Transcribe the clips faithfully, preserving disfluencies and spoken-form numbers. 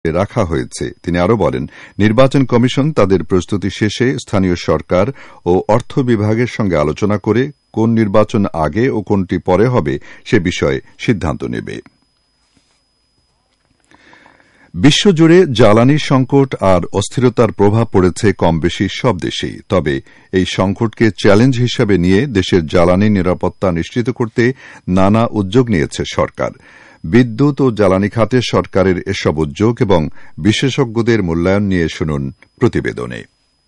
রাখা হয়েছে। তিনি আরও বলেন, নির্বাচন কমিশন তাদের প্রস্তুতি শেষে স্থানীয় সরকার ও অর্থ বিভাগের সঙ্গে আলোচনা করে কোন নির্বাচন আগে ও কোনটি পরে হবে সে বিষয়ে সিদ্ধান্ত নেবে। বিশ্বজুড়ে জ্বালানি সংকট আর অস্থিরতার প্রভাব পড়েছে কমবেশি সব দেশেই। তবে এই সংকটকে চ্যালেঞ্জ হিসেবে নিয়ে দেশের জ্বালানি নিরাপত্তা নিশ্চিত করতে নানা উদ্যোগ নিয়েছে সরকার। বিদ্যুৎ ও জ্বালানি খাতে সরকারের এসব উদ্যোগ এবং বিশেষজ্ঞদের মূল্যায়ন নিয়ে শুনুন প্রতিবেদনে।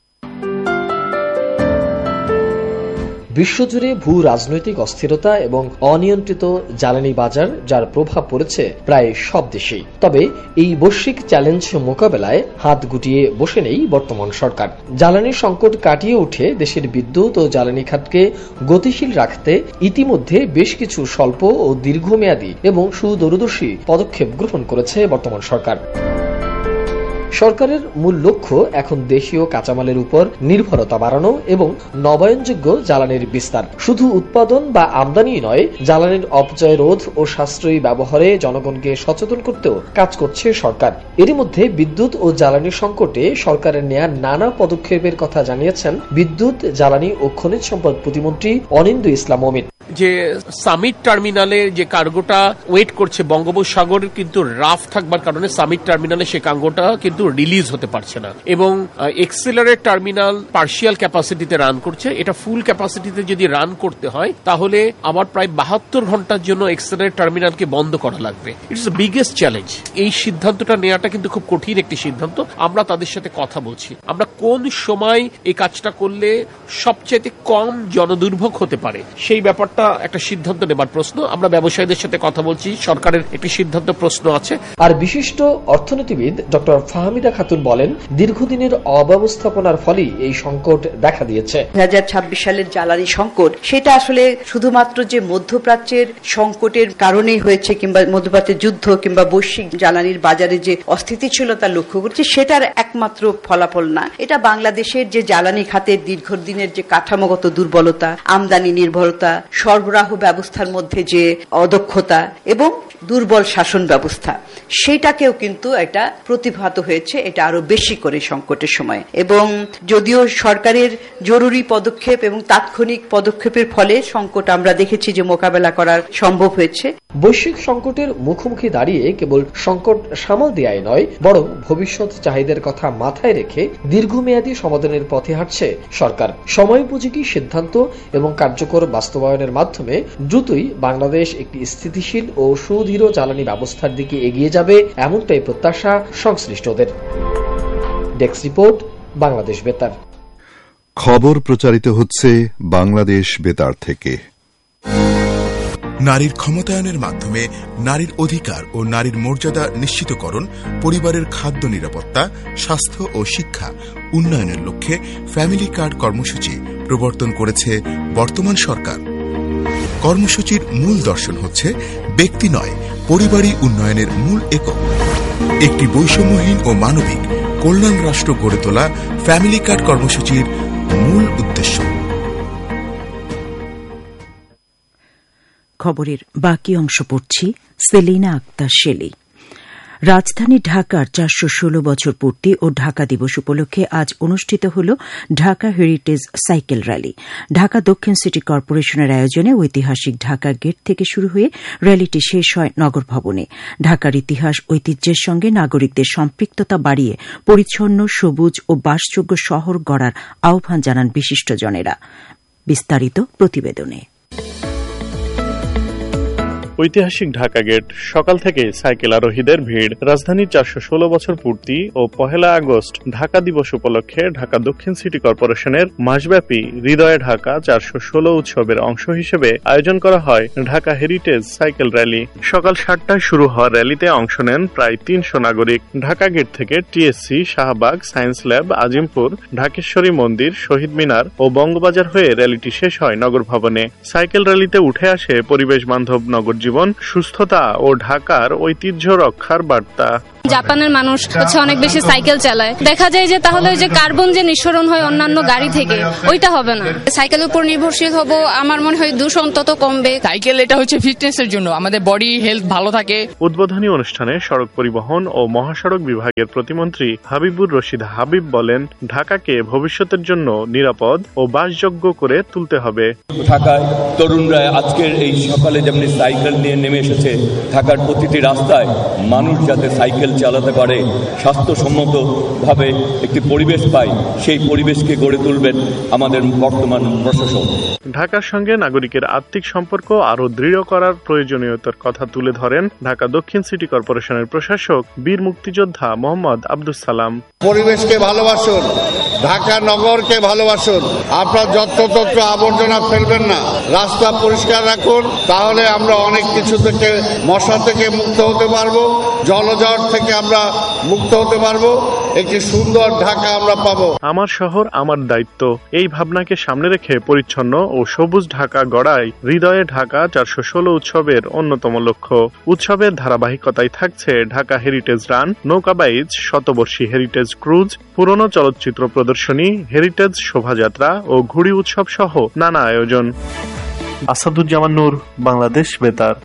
বিশ্বজুড়ে ভূ রাজনৈতিক অস্থিরতা এবং অনিয়ন্ত্রিত জ্বালানি বাজার, যার প্রভাব পড়েছে প্রায় সব দেশেই। তবে এই বৈশ্বিক চ্যালেঞ্জ মোকাবেলায় হাত গুটিয়ে বসে নেই বর্তমান সরকার। জ্বালানি সংকট কাটিয়ে উঠে দেশের বিদ্যুৎ ও জ্বালানি খাতকে গতিশীল রাখতে ইতিমধ্যে বেশ কিছু স্বল্প ও দীর্ঘমেয়াদী এবং সুদূরদর্শী পদক্ষেপ গ্রহণ করেছে বর্তমান সরকার। সরকারের মূল লক্ষ্য এখন দেশীয় কাঁচামালের উপর নির্ভরতা বাড়ানো এবং নবায়নযোগ্য জ্বালানির বিস্তার। শুধু উৎপাদন বা আমদানি নয়, জ্বালানির অপচয় রোধ ও সাশ্রয়ী ব্যবহারে জনগণকে সচেতন করতেও কাজ করছে সরকার। এরই মধ্যে বিদ্যুৎ ও জ্বালানি সংকটে সরকারের নেয়া নানা পদক্ষেপের কথা জানিয়েছেন বিদ্যুৎ, জ্বালানি ও খনিজ সম্পদ প্রতিমন্ত্রী অনিন্দ্য ইসলাম মমিন। যে সামিট টার্মিনালে যে কার্গোটা ওয়েট করছে বঙ্গোপসাগর কিন্তু রাফ থাকবার কারণে সামিট টার্মিনালে সে কার্গোটা কিন্তু রিলিজ হতে পারছে না এবং এক্সেলারেট টার্মিনাল পার্শিয়াল ক্যাপাসিটিতে রান করছে। এটা ফুল ক্যাপাসিটিতে যদি রান করতে হয় তাহলে আবার প্রায় বাহাত্তর ঘন্টার জন্য এক্সেলারেট টার্মিনালকে বন্ধ করা লাগবে। It's the biggest challenge. এই সিদ্ধান্তটা নেওয়াটা কিন্তু খুব কঠিন একটি সিদ্ধান্ত। আমরা তাদের সাথে কথা বলছি, আমরা কোন সময় এই কাজটা করলে সবচেয়ে কম জনদুর্ভোগ হতে পারে সেই ব্যাপারটা একটা সিদ্ধান্ত নেবার প্রশ্ন। আমরা ব্যবসায়ীদের সাথে কথা বলছি, সরকারের একটি সিদ্ধান্ত প্রশ্ন আছে। আর বিশিষ্ট অর্থনীতিবিদ ডক্টর ফাহমিদা খাতুন বলেন, দীর্ঘদিনের অব্যবস্থাপনার ফলেই এই সংকট দেখা দিয়েছে। দুই হাজার ছাব্বিশ সালের জ্বালানি সংকট সেটা আসলে শুধুমাত্র যে মধ্যপ্রাচ্যের সংকটের কারণেই হয়েছে কিংবা মধ্যপ্রাচ্যের যুদ্ধ কিংবা বৈশ্বিক জ্বালানির বাজারে যে অস্থিতিশীলতা লক্ষ্য করছে সেটার একমাত্র ফলাফল না। এটা বাংলাদেশের যে জ্বালানি খাতের দীর্ঘদিনের যে কাঠামোগত দুর্বলতা, আমদানি নির্ভরতা, সরবরাহ ব্যবস্থার মধ্যে যে অদক্ষতা এবং দুর্বল শাসন ব্যবস্থা, সেটাকেও কিন্তু এটা প্রতিভাত হয়েছে। এটা আরো বেশি করে সংকটের সময়। এবং যদিও সরকারের জরুরি পদক্ষেপ এবং তাৎক্ষণিক পদক্ষেপের ফলে সংকট আমরা দেখেছি যে মোকাবেলা করা সম্ভব হয়েছে। বৈশ্বিক সংকটের মুখোমুখি দাঁড়িয়ে কেবল সংকট সামাল দেয়াই নয়, বরং ভবিষ্যৎ চাহিদার কথা মাথায় রেখে দীর্ঘমেয়াদী সমাধানের পথে হাঁটছে সরকার। সময়োপযোগী সিদ্ধান্ত এবং কার্যকর বাস্তবায়নের মাধ্যমে দ্রুতই বাংলাদেশ একটি স্থিতিশীল ও সুদৃঢ় জ্বালানি ব্যবস্থার দিকে এগিয়ে যাবে, এমনটাই প্রত্যাশা সংশ্লিষ্টদের। ডেস্ক রিপোর্ট, বাংলাদেশ বেতার। খবর প্রচারিত হচ্ছে বাংলাদেশ বেতার থেকে। নারীর ক্ষমতায়নের মাধ্যমে নারীর অধিকার ও নারীর মর্যাদা নিশ্চিতকরণ, পরিবারের খাদ্য নিরাপত্তা, স্বাস্থ্য ও শিক্ষা উন্নয়নের লক্ষ্যে ফ্যামিলি কার্ড কর্মসূচি প্রবর্তন করেছে বর্তমান সরকার। কর্মসূচির মূল দর্শন হচ্ছে ব্যক্তি নয়, পরিবারই উন্নয়নের মূল একক। একটি বৈষম্যহীন ও মানবিক কল্যাণ রাষ্ট্র গড়ে তোলা ফ্যামিলি কার্ড কর্মসূচির মূল উদ্দেশ্য। খবরের বাকি অংশ পড়ছি সেলিনা আক্তার শেলি। রাজধানী ঢাকার চারশো ষোলো বছর পূর্তি ও ঢাকা দিবস উপলক্ষে আজ অনুষ্ঠিত হল Dhaka heritage cycle rally. Dhaka দক্ষিণ সিটি কর্পোরেশনের আয়োজনে ঐতিহাসিক ঢাকা গেট থেকে শুরু হয়ে র্যালিটি শেষ হয় নগর ভবনে। ঢাকার ইতিহাস ঐতিহ্যের সঙ্গে নাগরিকদের সম্পৃক্ততা বাড়িয়ে পরিচ্ছন্ন, সবুজ ও বাসযোগ্য শহর গড়ার আহ্বান জানান বিশিষ্টজনেরা। বিস্তারিত প্রতিবেদনে। ঐতিহাসিক ঢাকা গেট, সকাল থেকে সাইকেল আরোহীদের ভিড়। রাজধানীর চারশো ষোলো বছর পূর্তি ও পহেলা আগস্ট ঢাকা দিবস উপলক্ষে ঢাকা দক্ষিণ সিটি কর্পোরেশনের মাসব্যাপী হৃদয়ে ঢাকা চারশো ষোলো উৎসবের অংশ হিসেবে আয়োজন করা হয় ঢাকা হেরিটেজ সাইকেল র্যালি। সকাল সাতটায় শুরু হওয়া র্যালিতে অংশ নেন প্রায় তিনশো নাগরিক। ঢাকা গেট থেকে TSC, Shahbag, science lab, Azimpur, Dhakeshwari মন্দির, শহীদ মিনার ও বঙ্গবাজার হয়ে র্যালিটি শেষ হয় নগর ভবনে। সাইকেল র্যালিতে উঠে আসে পরিবেশ বান্ধব নগর জীবন, সুস্থতা ও ঢাকার ঐতিহ্য রক্ষার বার্তা। জাপানের মানুষ হচ্ছে অনেক বেশি সাইকেল চালায়, দেখা যায় যে তাহলে ওই যে কার্বন যে নিঃসরণ হয় অন্যান্য গাড়ি থেকে ওইটা হবে না। সাইকেলের উপর নির্ভরশীল হব, আমার মনে হয় দূষণ তত কমবে। সাইকেল এটা হচ্ছে ফিটনেসের জন্য, আমাদের বডি হেলথ ভালো থাকে। উদ্বোধনী অনুষ্ঠানে সড়ক পরিবহন ও মহাসড়ক বিভাগের প্রতিমন্ত্রী হাবিবুর রশিদ হাবিব বলেন, ঢাকাকে ভবিষ্যতের জন্য নিরাপদ ও বাসযোগ্য করে তুলতে হবে। ঢাকায় তরুণরা আজকের এই সকালে যেমনি সাইকেল নিয়ে নেমে এসেছে, ঢাকার প্রতিটি রাস্তায় মানুষ যাতে সাইকেল চালাতে পারে, স্বাস্থ্যসম্মত ভাবে একটি পরিবেশ পায়, সেই পরিবেশকে গড়ে তুলবেন আমাদের বর্তমান প্রশাসন। ঢাকার সঙ্গে নাগরিকের আর্থিক সম্পর্ক আরো দৃঢ় করার প্রয়োজনীয়তার কথা তুলে ধরেন ঢাকা দক্ষিণ সিটি কর্পোরেশনের প্রশাসক বীর মুক্তিযোদ্ধা মোহাম্মদ আব্দুস সালাম। পরিবেশকে ভালোবাসুন, ঢাকা নগরকে ভালোবাসুন, আপনার যত্রতত্র আবর্জনা ফেলবেন না, রাস্তা পরিষ্কার রাখুন, তাহলে আমরা অনেক কিছু থেকে, মশা থেকে মুক্ত হতে পারবো, জলজট থেকে আমরা মুক্ত হতে পারবো, একটি সুন্দর ঢাকা আমরা পাবো। আমার শহর আমার দায়িত্ব, এই ভাবনাকে সামনে রেখে পরিচ্ছন্ন ও সবুজ ঢাকা গড়াই হৃদয়ে ঢাকা চারশো ষোলো উৎসবের অন্যতম লক্ষ্য। উৎসবের ধারাবাহিকতায় থাকছে Dhaka heritage run, নৌকাবাইজ, শতবর্ষী heritage cruise, পুরনো চলচ্চিত্র প্রদর্শনী, হেরিটেজ শোভাযাত্রা ও ঘুড়ি উৎসব সহ নানা আয়োজন। আসাদুজ্জামান নূর, বাংলাদেশ বেতার।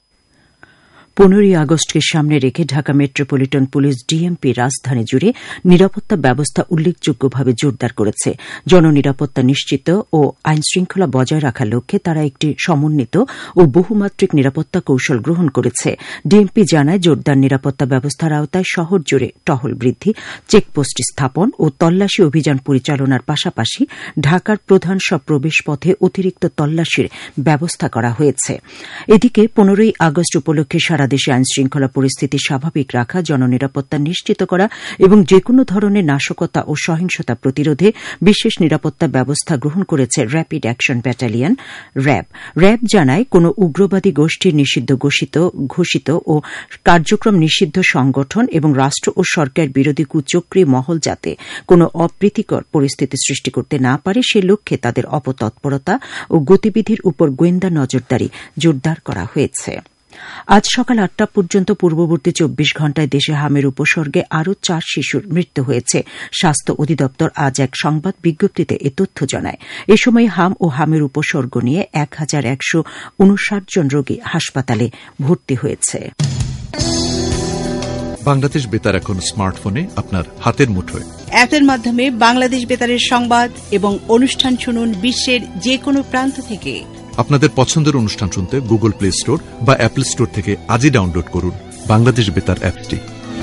পনেরোই আগস্টকে সামনে রেখে ঢাকা মেট্রোপলিটন পুলিশ ডিএমপি রাজধানী জুড়ে নিরাপত্তা ব্যবস্থা উল্লেখযোগ্যভাবে জোরদার করেছে। জননিরাপত্তা নিশ্চিত ও আইনশৃঙ্খলা বজায় রাখার লক্ষ্যে তারা একটি সমন্বিত ও বহুমাত্রিক নিরাপত্তা কৌশল গ্রহণ করেছে। ডিএমপি জানায়, জোরদার নিরাপত্তা ব্যবস্থার আওতায় শহর জুড়ে টহল বৃদ্ধি, চেকপোস্ট স্থাপন ও তল্লাশি অভিযান পরিচালনার পাশাপাশি ঢাকার প্রধান সব প্রবেশপথে অতিরিক্ত তল্লাশির ব্যবস্থা করা হয়েছে। এদিকে পনেরোই আগস্ট উপলক্ষে সারা দেশে আইনশৃঙ্খলা পরিস্থিতি স্বাভাবিক রাখা, জননিরাপত্তা নিশ্চিত করা এবং যেকোনো ধরনের নাশকতা ও সহিংসতা প্রতিরোধে বিশেষ নিরাপত্তা ব্যবস্থা গ্রহণ করেছে rapid action battalion RAB. RAB জানায়, কোন উগ্রবাদী গোষ্ঠীর নিষিদ্ধ ঘোষিত ঘোষিত ও কার্যক্রম নিষিদ্ধ সংগঠন এবং রাষ্ট্র ও সরকার বিরোধী কুচক্রী মহল যাতে কোন অপ্রীতিকর পরিস্থিতি সৃষ্টি করতে না পারে সে লক্ষ্যে তাদের অপতৎপরতা ও গতিবিধির উপর গোয়েন্দা নজরদারি জোরদার করা হয়েছে। আজ সকাল আটটা পর্যন্ত পূর্ববর্তী চব্বিশ ঘণ্টায় দেশে হামের উপসর্গে আরও চার শিশুর মৃত্যু হয়েছে। স্বাস্থ্য অধিদপ্তর আজ এক সংবাদ বিজ্ঞপ্তিতে এ তথ্য জানায়। এ সময় হাম ও হামের উপসর্গ নিয়ে এক হাজার একশো উনষাট জন রোগী হাসপাতালে ভর্তি হয়েছে। বাংলাদেশ বেতার এখন স্মার্টফোনে আপনার হাতের মুঠোয়। অ্যাপের মাধ্যমে বাংলাদেশ বেতারের সংবাদ এবং অনুষ্ঠান শুনুন বিশ্বের যে কোনো প্রান্ত থেকে। আপনাদের পছন্দের অনুষ্ঠান শুনতে গুগল প্লে স্টোর বা অ্যাপল স্টোর থেকে আজই ডাউনলোড করুন বাংলাদেশ বেতার অ্যাপটি।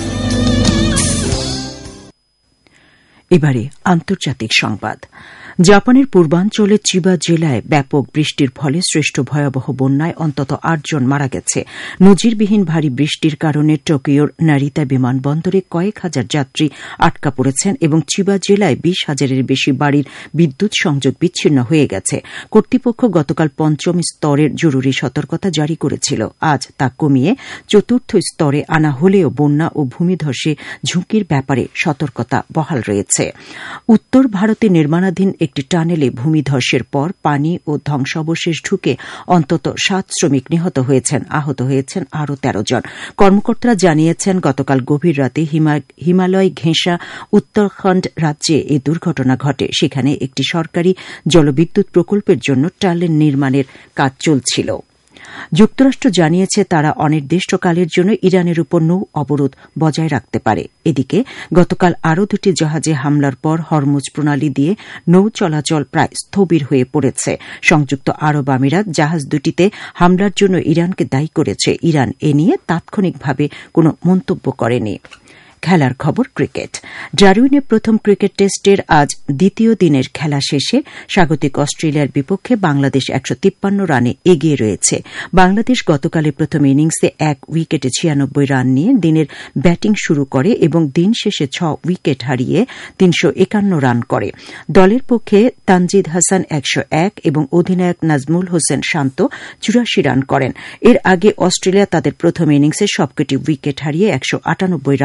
এবারে আন্তর্জাতিক সংবাদ। জাপানের পূর্বাঞ্চলে চিবা জেলায় ব্যাপক বৃষ্টির ফলে সৃষ্ট ভয়াবহ বন্যায় অন্তত আটজন মারা গেছে। নজিরবিহীন ভারী বৃষ্টির কারণে টোকিওর নারিতা বিমানবন্দরে কয়েক হাজার যাত্রী আটকা পড়েছেন এবং চিবা জেলায় বিশ হাজারের বেশি বাড়ির বিদ্যুৎ সংযোগ বিচ্ছিন্ন হয়ে গেছে। কর্তৃপক্ষ গতকাল পঞ্চম স্তরের জরুরি সতর্কতা জারি করেছিল। আজ তা কমিয়ে চতুর্থ স্তরে আনা হলেও বন্যা ও ভূমিধসে ঝুঁকির ব্যাপারে সতর্কতা বহাল রয়েছে। উত্তর ভারতে নির্মাণাধীন একটি টানেলে ভূমিধসের পর পানি ও ধ্বংসাবশেষ ঢুকে অন্তত সাত শ্রমিক নিহত হয়েছেন, আহত হয়েছেন আরও তেরো জন। কর্মকর্তারা জানিয়েছেন, গতকাল গভীর রাতে হিমালয় ঘেঁষা উত্তরাখণ্ড রাজ্যে এই দুর্ঘটনা ঘটে। সেখানে একটি সরকারি জলবিদ্যুৎ প্রকল্পের জন্য টানেল নির্মাণের কাজ চলছিল। যুক্তরাষ্ট্র জানিয়েছে তারা অনির্দিষ্টকালের জন্য ইরানের উপর নৌ অবরোধ বজায় রাখতে পারে। এদিকে গতকাল আরও দুটি জাহাজে হামলার পর হরমুজ প্রণালী দিয়ে নৌ চলাচল প্রায় স্থবির হয়ে পড়েছে। সংযুক্ত আরব আমিরাত জাহাজ দুটিতে হামলার জন্য ইরানকে দায়ী করেছে। ইরান এ নিয়ে তাৎক্ষণিকভাবে কোনো মন্তব্য করেনি। খেলার খবর ক্রিকেট। ডারউইনে প্রথম ক্রিকেট টেস্টের আজ দ্বিতীয় দিনের খেলা শেষে স্বাগতিক অস্ট্রেলিয়ার বিপক্ষে বাংলাদেশ একশো তিপ্পান্ন রানে এগিয়ে রয়েছে। বাংলাদেশ গতকালের প্রথম ইনিংসে এক উইকেটে ছিয়ানব্বই রান নিয়ে দিনের ব্যাটিং শুরু করে এবং দিন শেষে ছ উইকেট হারিয়ে তিনশো একান্ন রান করে। দলের পক্ষে তানজিদ হাসান একশো এক এবং অধিনায়ক নাজমুল হোসেন শান্ত চুরাশি রান করেন। এর আগে অস্ট্রেলিয়া তাদের প্রথম ইনিংসে সবকটি উইকেট হারিয়ে একশো আটানব্বই রান করে।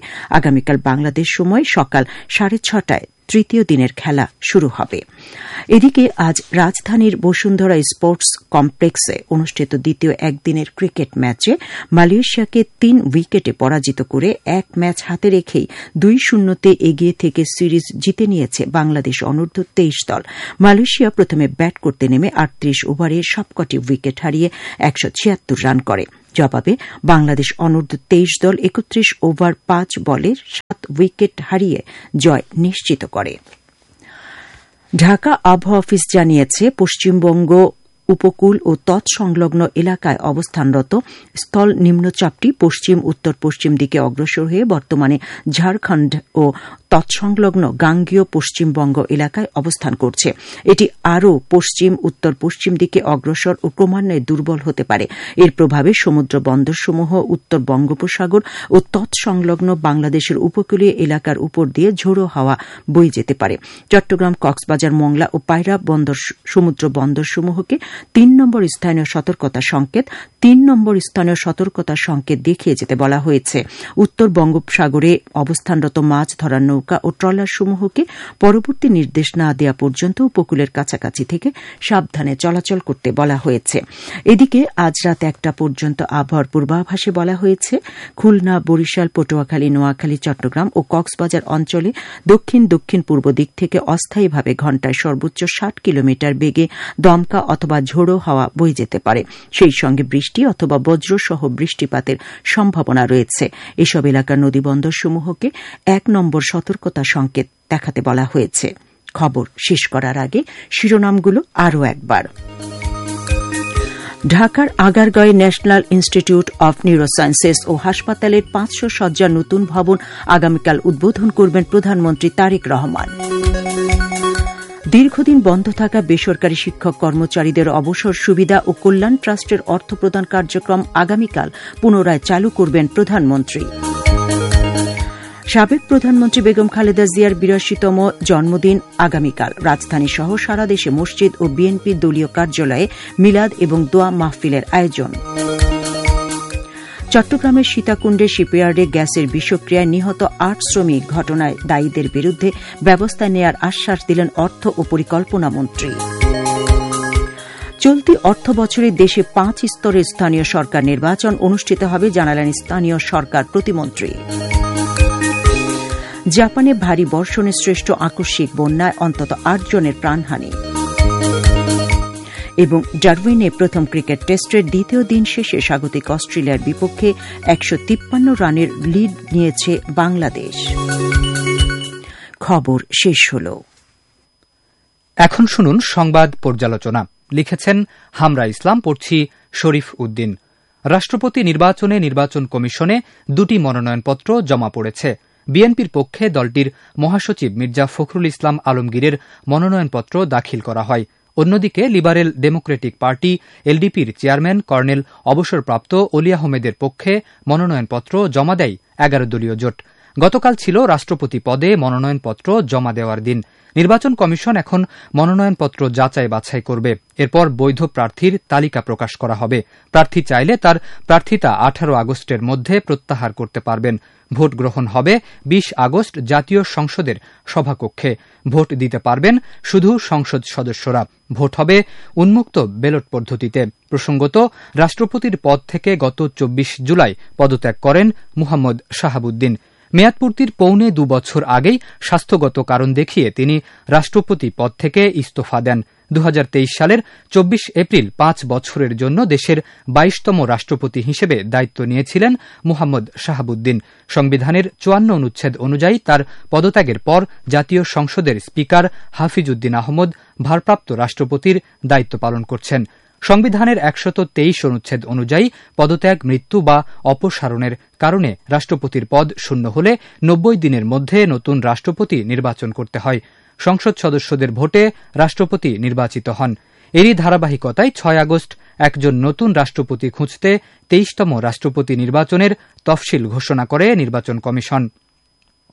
আগামীকাল বাংলাদেশ সময় সকাল সাড়ে ছটায় তৃতীয় দিনের খেলা শুরু হবে। এদিকে আজ রাজধানীর বসুন্ধরা স্পোর্টস কমপ্লেক্সে অনুষ্ঠিত দ্বিতীয় একদিনের ক্রিকেট ম্যাচে মালয়েশিয়াকে তিন উইকেটে পরাজিত করে এক ম্যাচ হাতে রেখেই দুই শূন্যতে এগিয়ে থেকে সিরিজ জিতে নিয়েছে বাংলাদেশ অনূর্ধ্ব তেইশ দল। মালয়েশিয়া প্রথমে ব্যাট করতে নেমে আটত্রিশ ওভারে সবকটি উইকেট হারিয়ে একশো ছিয়াত্তর রান করে। জবাবে বাংলাদেশ অনূর্ধ্ব তেইশ দল একত্রিশ ওভার পাঁচ বলে সাত উইকেট হারিয়ে জয় নিশ্চিত করে। ঢাকা আবহাওয়া অফিস জানিয়েছে পশ্চিমবঙ্গ উপকূল ও তৎসংলগ্ন এলাকায় অবস্থানরত স্থল নিম্নচাপটি পশ্চিম উত্তর পশ্চিম দিকে অগ্রসর হয়ে বর্তমানে ঝাড়খণ্ড ও তৎসংলগ্ন গাঙ্গেয় পশ্চিমবঙ্গ এলাকায় অবস্থান করছে। এটি আরও পশ্চিম উত্তর পশ্চিম দিকে অগ্রসর ও ক্রমান্বয়ে দুর্বল হতে পারে। এর প্রভাবে সমুদ্র বন্দরসমূহ উত্তর বঙ্গোপসাগর ও তৎসংলগ্ন বাংলাদেশের উপকূলীয় এলাকার উপর দিয়ে ঝোড়ো হাওয়া বয়ে যেতে পারে। চট্টগ্রাম, কক্সবাজার, মংলা ও পায়রা বন্দর সমুদ্র বন্দরসমূহকে তিন নম্বর স্থানীয় সতর্কতা সংকেত তিন নম্বর স্থানীয় সতর্কতা সংকেত দেখিয়ে যেতে বলা হয়েছে। উত্তর বঙ্গোপসাগরে অবস্থানরত মাছ ধরার নৌকা ও ট্রলারসমূহকে পরবর্তী নির্দেশ না দেওয়া পর্যন্ত উপকূলের কাছাকাছি থেকে সাবধানে চলাচল করতে বলা হয়েছে। এদিকে আজ রাত একটা পর্যন্ত আবহাওয়ার পূর্বাভাসে বলা হয়েছে খুলনা, বরিশাল, পটুয়াখালী, নোয়াখালী, চট্টগ্রাম ও কক্সবাজার অঞ্চলে দক্ষিণ দক্ষিণ পূর্ব দিক থেকে অস্থায়ীভাবে ঘণ্টায় সর্বোচ্চ ষাট কিলোমিটার বেগে দমকা অথবা ঝোড়ো হাওয়া বয়ে যেতে পারে। সেই সঙ্গে বৃষ্টি অথবা বজ্রসহ বৃষ্টিপাতের সম্ভাবনা রয়েছে। এসব এলাকার নদীবন্দরসমূহকে এক নম্বর সতর্কতা সংকেত দেখাতে বলা হয়েছে। খবর শেষ করার আগে শিরোনামগুলো আরও একবার। ঢাকার আগারগাঁওয়ে ন্যাশনাল ইনস্টিটিউট অব নিউরোসায়েন্সেস ও হাসপাতালের পাঁচশো শয্যার নতুন ভবন আগামীকাল উদ্বোধন করবেন প্রধানমন্ত্রী তারেক রহমান। দীর্ঘদিন বন্ধ থাকা বেসরকারি শিক্ষক কর্মচারীদের অবসর সুবিধা ও কল্যাণ ট্রাস্টের অর্থ প্রদান কার্যক্রম আগামীকাল পুনরায় চালু করবেন প্রধানমন্ত্রী। সাবেক প্রধানমন্ত্রী বেগম খালেদা জিয়ার বিরাশিতম জন্মদিন আগামীকাল। রাজধানী সহ সারা দেশে মসজিদ ও বিএনপির দলীয় কার্যালয়ে মিলাদ এবং দোয়া মাহফিলের আয়োজন। চট্টগ্রামের সীতাকুণ্ডে শিপইয়ার্ডে গ্যাসের বিষক্রিয়ায় নিহত আট শ্রমিক ঘটনায় দায়ীদের বিরুদ্ধে ব্যবস্থা নেয়ার আশ্বাস দিলেন অর্থ ও পরিকল্পনা মন্ত্রী। চলতি অর্থ বছরে দেশে পাঁচ স্তরের স্থানীয় সরকার নির্বাচন অনুষ্ঠিত হবে জানালেন স্থানীয় সরকার প্রতিমন্ত্রী। জাপানে ভারী বর্ষণে সৃষ্ট আকস্মিক বন্যায় অন্তত আট জনের প্রাণহানি। এবং ডারউইনে প্রথম ক্রিকেট টেস্টের দ্বিতীয় দিন শেষে স্বাগতিক অস্ট্রেলিয়ার বিপক্ষে একশো তিপ্পান্ন রানের লিড নিয়েছে বাংলাদেশ। খবর শেষ হল। এখন শুনুন সংবাদ পর্যালোচনা। লিখেছেন হামরা ইসলাম, পড়ছি শরীফ উদ্দিন। রাষ্ট্রপতি নির্বাচনে নির্বাচন কমিশনে দুটি মনোনয়নপত্র জমা পড়েছে। বিএনপির পক্ষে দলটির মহাসচিব মির্জা ফখরুল ইসলাম আলমগীরের মনোনয়নপত্র দাখিল করা হয়। অন্যদিকে liberal Democratic party এলডিপির chairman colonel অবসরপ্রাপ্ত অলি আহমেদের পক্ষে মনোনয়নপত্র জমা দেয় এগারো দলীয় জোট। গতকাল ছিল রাষ্ট্রপতি পদে মনোনয়নপত্র জমা দেওয়ার দিন। নির্বাচন কমিশন এখন মনোনয়নপত্র যাচাই বাছাই করবে। এরপর বৈধ প্রার্থীর তালিকা প্রকাশ করা হবে। প্রার্থী চাইলে তার প্রার্থিতা আঠারো আগস্টের মধ্যে প্রত্যাহার করতে পারবেন। ভোট গ্রহণ হবে বিশ আগস্ট জাতীয় সংসদের সভাকক্ষে। ভোট দিতে পারবেন শুধু সংসদ সদস্যরা। ভোট হবে উন্মুক্ত ব্যালট পদ্ধতিতে। প্রসঙ্গত, রাষ্ট্রপতির পদ থেকে গত চব্বিশ জুলাই পদত্যাগ করেন মুহাম্মদ শাহাবুদ্দিন। মেয়াদপূর্তির পৌনে দুবছর আগেই স্বাস্থ্যগত কারণ দেখিয়ে তিনি রাষ্ট্রপতি পদ থেকে ইস্তফা দেন। দু হাজার তেইশ সালের চব্বিশ এপ্রিল পাঁচ বছরের জন্য দেশের বাইশতম রাষ্ট্রপতি হিসেবে দায়িত্ব নিয়েছিলেন মুহাম্মদ শাহাবুদ্দিন। সংবিধানের চুয়ান্ন অনুচ্ছেদ অনুযায়ী তার পদত্যাগের পর জাতীয় সংসদের স্পিকার হাফিজ উদ্দিন আহমদ ভারপ্রাপ্ত রাষ্ট্রপতির দায়িত্ব পালন করছেন। সংবিধানের একশত তেইশ অনুচ্ছেদ অনুযায়ী পদত্যাগ, মৃত্যু বা অপসারণের কারণে রাষ্ট্রপতির পদ শূন্য হলে নব্বই দিনের মধ্যে নতুন রাষ্ট্রপতি নির্বাচন করতে হয়। সংসদ সদস্যদের ভোটে রাষ্ট্রপতি নির্বাচিত হন। এরই ধারাবাহিকতায় ছয় আগস্ট একজন নতুন রাষ্ট্রপতি খুঁজতে তেইশতম রাষ্ট্রপতি নির্বাচনের তফসিল ঘোষণা করে নির্বাচন কমিশন।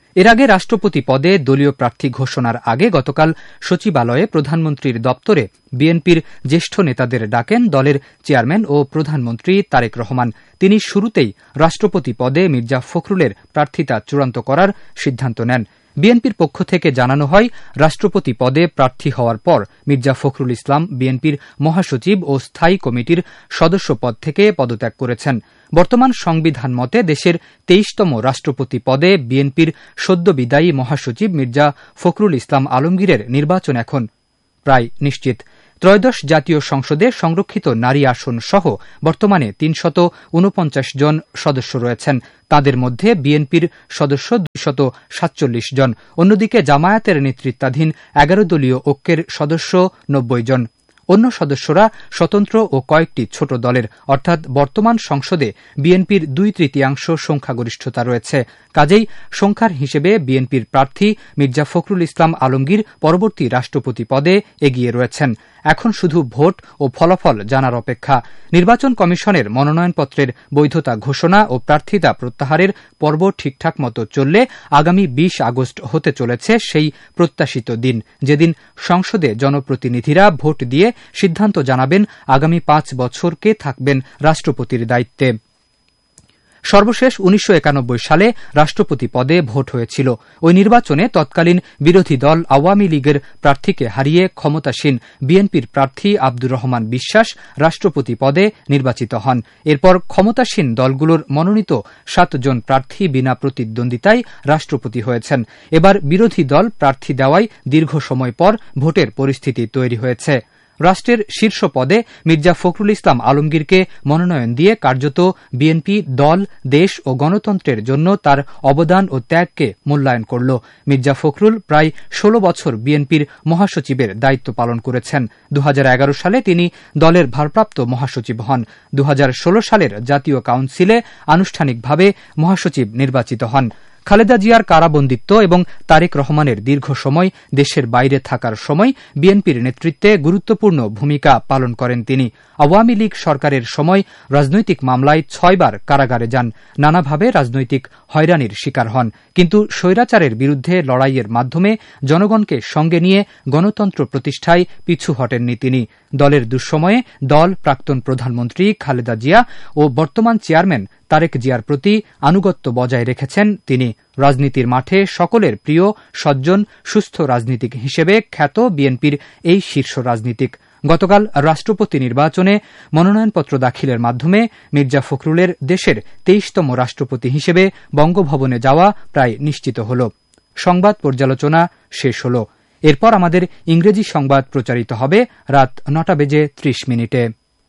এর আগে রাষ্ট্রপতি পদে দলীয় প্রার্থী ঘোষণার আগে গতকাল সচিবালয়ে প্রধানমন্ত্রীর দপ্তরে বিএনপির জ্যেষ্ঠ নেতাদের ডাকেন দলের চেয়ারম্যান ও প্রধানমন্ত্রী তারেক রহমান। তিনি শুরুতেই রাষ্ট্রপতি পদে মির্জা ফখরুলের প্রার্থিতা চূড়ান্ত করার সিদ্ধান্ত নেন। বিএনপির পক্ষ থেকে জানানো হয়, রাষ্ট্রপতি পদে প্রার্থী হওয়ার পর মির্জা ফখরুল ইসলাম বিএনপির মহাসচিব ও স্থায়ী কমিটির সদস্য পদ থেকে পদত্যাগ করেছেন। বর্তমান সংবিধান মতে দেশের তেইশতম রাষ্ট্রপতি পদে বিএনপির সদ্য বিদায়ী মহাসচিব মির্জা ফখরুল ইসলাম আলমগীরের নির্বাচন এখন প্রায় নিশ্চিত। ত্রয়োদশ জাতীয় সংসদে সংরক্ষিত নারী আসন সহ বর্তমানে তিনশত ঊনপঞ্চাশ জন সদস্য রয়েছেন। তাদের মধ্যে বিএনপির সদস্য দুইশত সাতচল্লিশ জন, অন্যদিকে জামায়াতের নেতৃত্বাধীন এগারো দলীয় ঐক্যের সদস্য নব্বই জন। অন্য সদস্যরা স্বতন্ত্র ও কয়েকটি ছোট দলের, অর্থাৎ বর্তমান সংসদে বিএনপির দুই তৃতীয়াংশ সংখ্যাগরিষ্ঠতা রয়েছে। কাজেই সংখ্যার হিসেবে বিএনপির প্রার্থী মির্জা ফখরুল ইসলাম আলমগীর পরবর্তী রাষ্ট্রপতি পদে এগিয়ে রয়েছেন। এখন শুধু ভোট ও ফলাফল জানার অপেক্ষা। নির্বাচন কমিশনের মনোনয়নপত্রের বৈধতা ঘোষণা ও প্রার্থিতা প্রত্যাহারের পর্ব ঠিকঠাক মতো চললে আগামী বিশ আগস্ট হতে চলেছে সেই প্রত্যাশিত দিন, যেদিন সংসদে জনপ্রতিনিধিরা ভোট দিয়ে সিদ্ধান্ত জানাবেন আগামী পাঁচ বছর কে থাকবেন রাষ্ট্রপতির দায়িত্বে। সর্বশেষ উনিশশো একানব্বই সালে রাষ্ট্রপতি পদে ভোট হয়েছিল। ওই নির্বাচনে তৎকালীন বিরোধী দল আওয়ামী লীগের প্রার্থীকে হারিয়ে ক্ষমতাসীন বিএনপির প্রার্থী আব্দুর রহমান বিশ্বাস রাষ্ট্রপতি পদে নির্বাচিত হন। এরপর ক্ষমতাসীন দলগুলোর মনোনীত সাতজন প্রার্থী বিনা প্রতিদ্বন্দ্বিতায় রাষ্ট্রপতি হয়েছেন। এবার বিরোধী দল প্রার্থী দেওয়ায় দীর্ঘ সময় পর ভোটের পরিস্থিতি তৈরি হয়েছে। রাষ্ট্রের শীর্ষ পদে মির্জা ফখরুল ইসলাম আলমগীরকে মনোনয়ন দিয়ে কার্যত বিএনপি দল, দেশ ও গণতন্ত্রের জন্য তার অবদান ও ত্যাগকে মূল্যায়ন করল। মির্জা ফখরুল প্রায় ষোলো বছর বিএনপির মহাসচিবের দায়িত্ব পালন করেছেন। দু হাজার এগারো সালে তিনি দলের ভারপ্রাপ্ত মহাসচিব হন। দু হাজার ষোলো সালের জাতীয় কাউন্সিলে আনুষ্ঠানিকভাবে মহাসচিব নির্বাচিত হন। খালেদা জিয়ার কারাবন্দিত্ব এবং তারেক রহমানের দীর্ঘ সময় দেশের বাইরে থাকার সময় বিএনপির নেতৃত্বে গুরুত্বপূর্ণ ভূমিকা পালন করেন তিনি। আওয়ামী লীগ সরকারের সময় রাজনৈতিক মামলায় ছয়বার কারাগারে যান, নানাভাবে রাজনৈতিক হয়রানির শিকার হন। কিন্তু স্বৈরাচারের বিরুদ্ধে লড়াইয়ের মাধ্যমে জনগণকে সঙ্গে নিয়ে গণতন্ত্র প্রতিষ্ঠায় পিছু হটেননি তিনি। দলের দুঃসময়ে দল, প্রাক্তন প্রধানমন্ত্রী খালেদা জিয়া ও বর্তমান চেয়ারম্যান তারেক জিয়ার প্রতি আনুগত্য বজায় রেখেছেন তিনি। রাজনীতির মাঠে সকলের প্রিয়, সজ্জন, সুস্থ রাজনীতিক হিসেবে খ্যাত বিএনপির এই শীর্ষ রাজনীতিক গতকাল রাষ্ট্রপতি নির্বাচনে মনোনয়নপত্র দাখিলের মাধ্যমে মির্জা ফখরুলের দেশের তেইশতম রাষ্ট্রপতি হিসেবে বঙ্গভবনে যাওয়া প্রায় নিশ্চিত হল। সংবাদ পর্যালোচনা শেষ হল। এরপর আমাদের ইংরেজি সংবাদ প্রচারিত হবে রাত নটা বেজে ত্রিশ মিনিটে।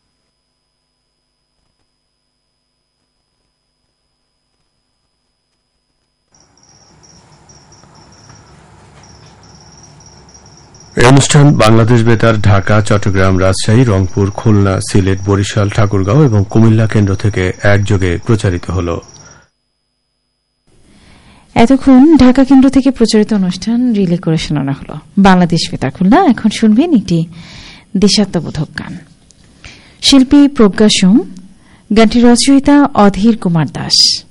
এই অনুষ্ঠান বাংলাদেশ বেতার ঢাকা, চট্টগ্রাম, রাজশাহী, রংপুর, খুলনা, সিলেট, বরিশাল, ঠাকুরগাঁও এবং কুমিল্লা কেন্দ্র থেকে একযোগে প্রচারিত হল। এতক্ষণ ঢাকা কেন্দ্র থেকে প্রচারিত অনুষ্ঠান রিলে করে শোনানো হল বাংলাদেশ বেতার খুলনা। এখন শুনবেন একটি দেশাত্মবোধক গান। শিল্পী প্রজ্ঞা সোম, গানটির রচয়িতা অধীর কুমার দাস।